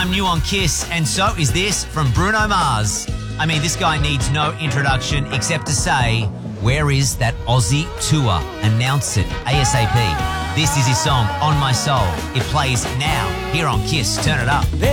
I'm new on Kiss, and so is this from Bruno Mars. I mean, this guy needs no introduction except to say, where is that Aussie tour? Announce it ASAP. This is his song, On My Soul. It plays now here on Kiss. Turn it up.